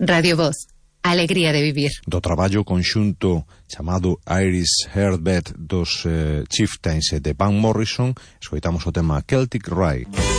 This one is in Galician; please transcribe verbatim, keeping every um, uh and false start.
Radio Voz, alegría de vivir. Do traballo conxunto chamado Iris Heartbeat dos eh, Chieftains de Van Morrison, escoitamos o tema Celtic Rye.